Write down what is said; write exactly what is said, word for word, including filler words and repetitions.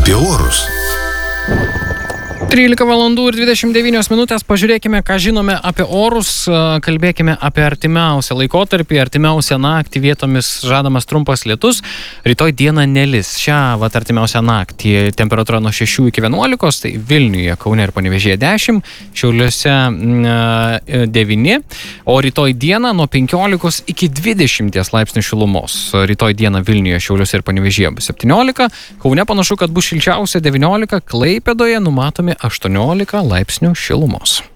apie orus. trylika valandų ir dvidešimt devynios minutės. Pažiūrėkime, ką žinome apie orus. Kalbėkime apie artimiausią laikotarpį, artimiausią naktį, vietomis žadamas trumpas lietus. Rytoj dieną nelis. Šią vat artimiausią naktį temperatūra nuo šešių iki vienuolikos, tai Vilniuje, Kaune ir Panevėžyje dešimt, Šiauliuose devyni, o rytoj dieną nuo penkiolikos iki dvidešimties laipsnių šilumos. Rytoj dieną Vilniuje, Šiauliuose ir Panevėžyje bus septyniolika, Kaune panašu, kad bus šilčiausia devyniolika, Klaipėdoje numatomi aštuoniolika laipsnių šilumos.